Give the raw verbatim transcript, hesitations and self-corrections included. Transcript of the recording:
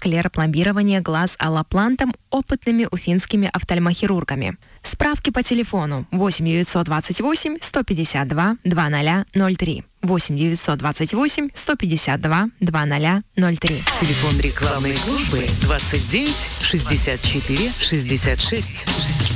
склеропломбирования глаз аллоплантом опытными уфимскими офтальмохирургами. Справки по телефону восемь девятьсот двадцать восемь сто пятьдесят два двадцать ноль три. восемь девятьсот двадцать восемь сто пятьдесят два двадцать ноль три. Телефон рекламной службы двадцать девять шестьдесят четыре шестьдесят шесть.